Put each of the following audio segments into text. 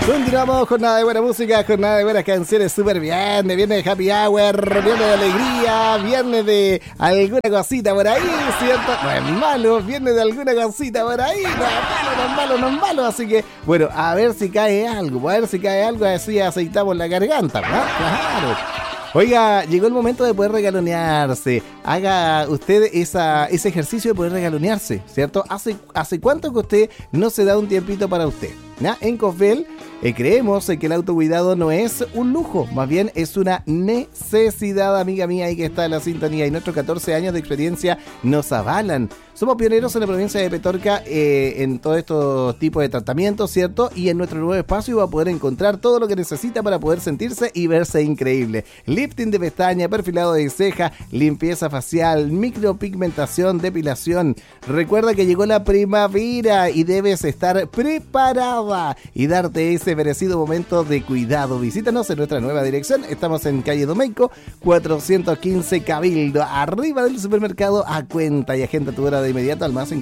Continuamos, jornada de buena música, jornada de buenas canciones, súper bien, viernes de happy hour, viernes de alegría, viernes de alguna cosita por ahí, ¿cierto? No es malo, viernes de alguna cosita por ahí, no es malo, así que, bueno, a ver si cae algo, así aceitamos la garganta, ¿no? Claro. Oiga, llegó el momento de poder regalonearse. Haga usted ese ejercicio de poder regalonearse, ¿cierto? ¿Hace cuánto que usted no se da un tiempito para usted? ¿Ya? En Cofel creemos que el autocuidado no es un lujo, más bien es una necesidad, amiga mía, ahí que está en la sintonía, y nuestros 14 años de experiencia nos avalan. Somos pioneros en la provincia de Petorca en todos estos tipos de tratamientos, ¿cierto? Y en nuestro nuevo espacio va a poder encontrar todo lo que necesita para poder sentirse y verse increíble. Lifting de pestaña, perfilado de ceja, limpieza facial, micropigmentación, depilación. Recuerda que llegó la primavera y debes estar preparada y darte ese merecido momento de cuidado. Visítanos en nuestra nueva dirección. Estamos en calle Domeico, 415 Cabildo, arriba del supermercado A Cuenta, y agenda tu hora de inmediato al más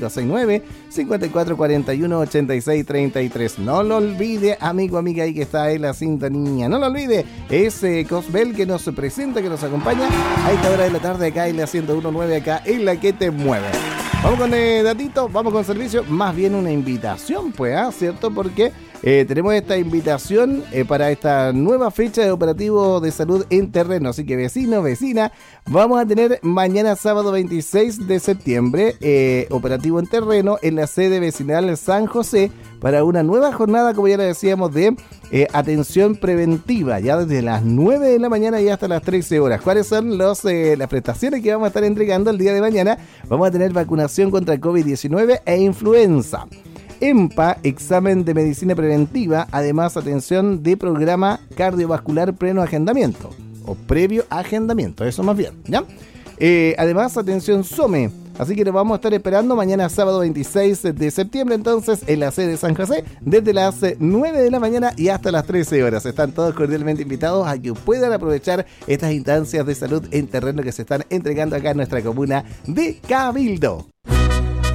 569-5441-8633. No lo olvide, amigo, amiga, ahí que está en la sintonía. No lo olvide, es Cosbel que nos presenta, que nos acompaña a esta hora de la tarde acá en la 101.9, acá en la que te mueve. Vamos con datito, vamos con servicio, más bien una invitación, pues, ¿cierto? Porque tenemos esta invitación para esta nueva fecha de operativo de salud en terreno. Así que vecino, vecina, vamos a tener mañana sábado 26 de septiembre operativo en terreno en la sede vecinal San José para una nueva jornada, como ya le decíamos, de atención preventiva, ya desde las 9 de la mañana y hasta las 13 horas. ¿Cuáles son las prestaciones que vamos a estar entregando el día de mañana? Vamos a tener vacunación contra COVID-19 e influenza. EMPA, examen de medicina preventiva, además atención de programa cardiovascular previo agendamiento, o previo agendamiento, eso más bien, ¿ya? Además atención SOME, así que nos vamos a estar esperando mañana sábado 26 de septiembre, entonces en la sede de San José, desde las 9 de la mañana y hasta las 13 horas. Están todos cordialmente invitados a que puedan aprovechar estas instancias de salud en terreno que se están entregando acá en nuestra comuna de Cabildo.